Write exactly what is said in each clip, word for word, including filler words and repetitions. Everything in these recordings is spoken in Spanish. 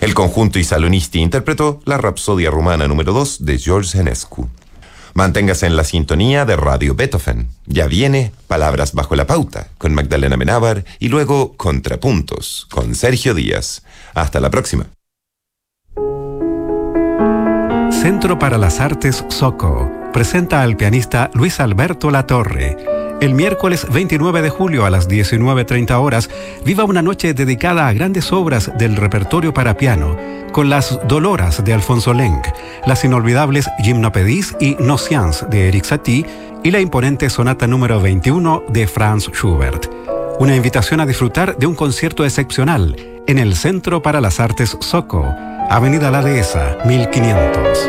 El conjunto Isalonisti interpretó la Rapsodia Rumana número dos de George Enescu. Manténgase en la sintonía de Radio Beethoven. Ya viene Palabras bajo la pauta con Magdalena Amenábar y luego Contrapuntos con Sergio Díaz. Hasta la próxima. Centro para las Artes Soco presenta al pianista Luis Alberto Latorre. El miércoles veintinueve de julio a las diecinueve treinta horas, viva una noche dedicada a grandes obras del repertorio para piano, con las Doloras de Alfonso Lenk, las inolvidables Gymnopédies y Nocians de Erik Satie y la imponente Sonata número veintiuno de Franz Schubert. Una invitación a disfrutar de un concierto excepcional en el Centro para las Artes Soco, Avenida La Dehesa, mil quinientos.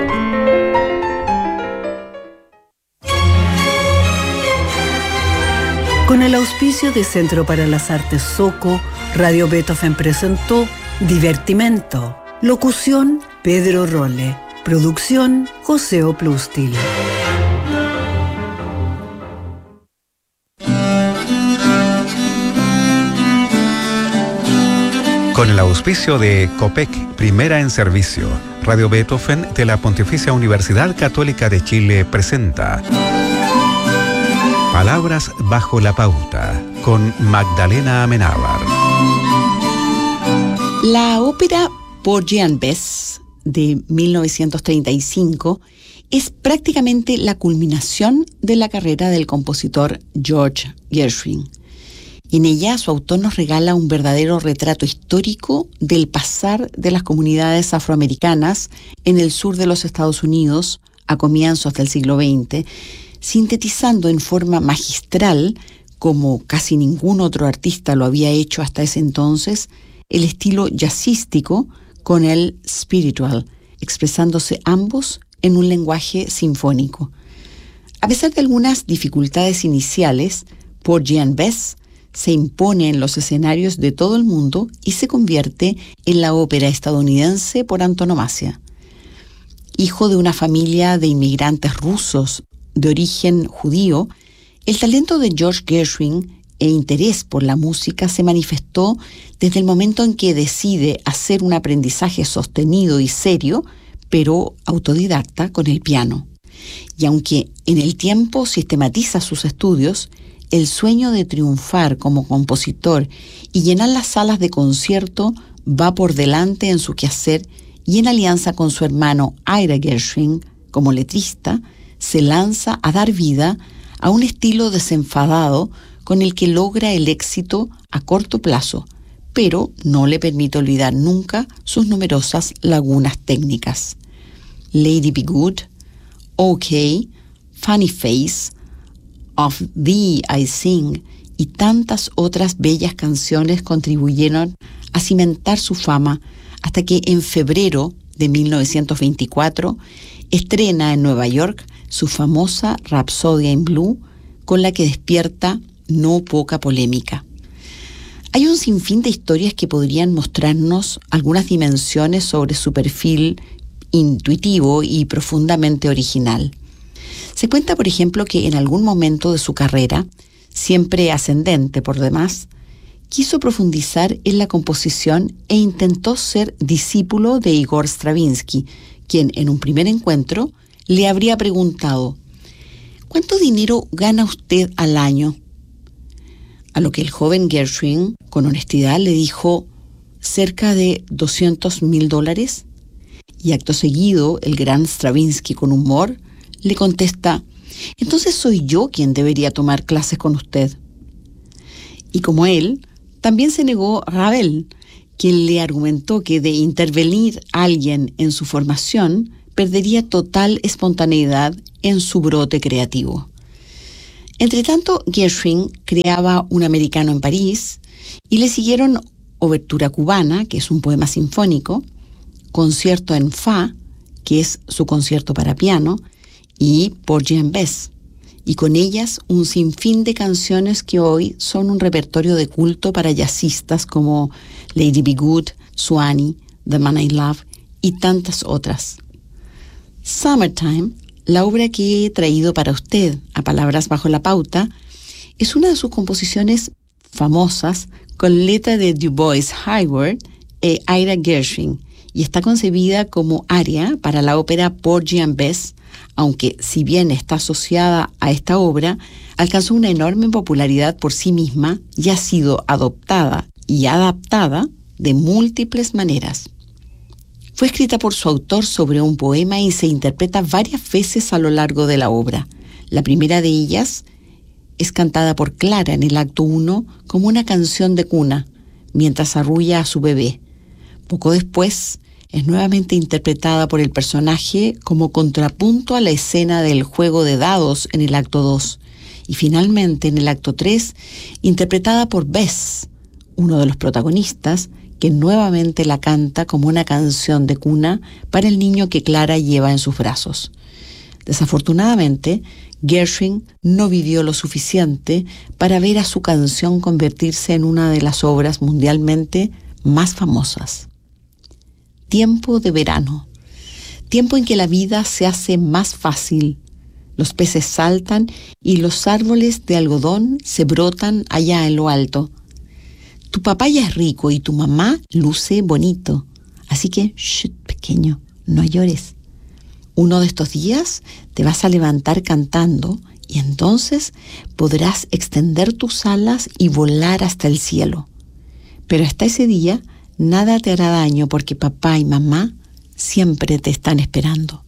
Con el auspicio de Centro para las Artes Soco, Radio Beethoven presentó Divertimento. Locución, Pedro Rolle. Producción, José Oplustil. Con el auspicio de COPEC, primera en servicio, Radio Beethoven de la Pontificia Universidad Católica de Chile presenta Palabras bajo la pauta, con Magdalena Amenábar. La ópera Porgy and Bess de mil novecientos treinta y cinco es prácticamente la culminación de la carrera del compositor George Gershwin. En ella, su autor nos regala un verdadero retrato histórico del pasar de las comunidades afroamericanas en el sur de los Estados Unidos a comienzos del siglo veinte, sintetizando en forma magistral, como casi ningún otro artista lo había hecho hasta ese entonces, el estilo jazzístico con el spiritual, expresándose ambos en un lenguaje sinfónico. A pesar de algunas dificultades iniciales, Porgy and Bess se impone en los escenarios de todo el mundo y se convierte en la ópera estadounidense por antonomasia. Hijo de una familia de inmigrantes rusos de origen judío, el talento de George Gershwin e interés por la música se manifestó desde el momento en que decide hacer un aprendizaje sostenido y serio, pero autodidacta, con el piano. Y aunque en el tiempo sistematiza sus estudios, el sueño de triunfar como compositor y llenar las salas de concierto va por delante en su quehacer, y en alianza con su hermano Ira Gershwin como letrista, se lanza a dar vida a un estilo desenfadado con el que logra el éxito a corto plazo, pero no le permite olvidar nunca sus numerosas lagunas técnicas. Lady Be Good, OK, Funny Face, Of Thee I Sing y tantas otras bellas canciones contribuyeron a cimentar su fama hasta que en febrero de mil novecientos veinticuatro estrena en Nueva York su famosa Rapsodia in Blue, con la que despierta no poca polémica. Hay un sinfín de historias que podrían mostrarnos algunas dimensiones sobre su perfil intuitivo y profundamente original. Se cuenta, por ejemplo, que en algún momento de su carrera, siempre ascendente por demás, quiso profundizar en la composición e intentó ser discípulo de Igor Stravinsky, quien en un primer encuentro le habría preguntado: ¿cuánto dinero gana usted al año? A lo que el joven Gershwin, con honestidad, le dijo: cerca de doscientos mil dólares. Y acto seguido, el gran Stravinsky, con humor, le contesta: entonces soy yo quien debería tomar clases con usted. Y como él, también se negó Ravel, quien le argumentó que de intervenir a alguien en su formación perdería total espontaneidad en su brote creativo. Entretanto, Gershwin creaba Un americano en París y le siguieron Obertura cubana, que es un poema sinfónico, Concierto en Fa, que es su concierto para piano, y Porgy and Bess, y con ellas un sinfín de canciones que hoy son un repertorio de culto para jazzistas como Lady Be Good, Swanee, The Man I Love y tantas otras. Summertime, la obra que he traído para usted a Palabras bajo la pauta, es una de sus composiciones famosas con letra de Du Bois Hayward e Ira Gershwin, y está concebida como aria para la ópera Porgy and Bess, aunque si bien está asociada a esta obra, alcanzó una enorme popularidad por sí misma y ha sido adoptada y adaptada de múltiples maneras. Fue escrita por su autor sobre un poema y se interpreta varias veces a lo largo de la obra. La primera de ellas es cantada por Clara en el acto uno como una canción de cuna, mientras arrulla a su bebé. Poco después, es nuevamente interpretada por el personaje como contrapunto a la escena del juego de dados en el acto dos. Y finalmente, en el acto tres, interpretada por Bess, uno de los protagonistas, que nuevamente la canta como una canción de cuna para el niño que Clara lleva en sus brazos. Desafortunadamente, Gershwin no vivió lo suficiente para ver a su canción convertirse en una de las obras mundialmente más famosas. Tiempo de verano, tiempo en que la vida se hace más fácil. Los peces saltan y los árboles de algodón se brotan allá en lo alto. Tu papá ya es rico y tu mamá luce bonito, así que, shh, pequeño, no llores. Uno de estos días te vas a levantar cantando y entonces podrás extender tus alas y volar hasta el cielo. Pero hasta ese día, nada te hará daño porque papá y mamá siempre te están esperando.